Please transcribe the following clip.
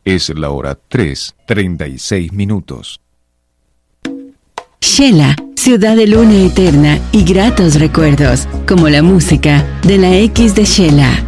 Es la hora 3:36. Shela, ciudad de luna eterna y gratos recuerdos, como la música de la X de Shela.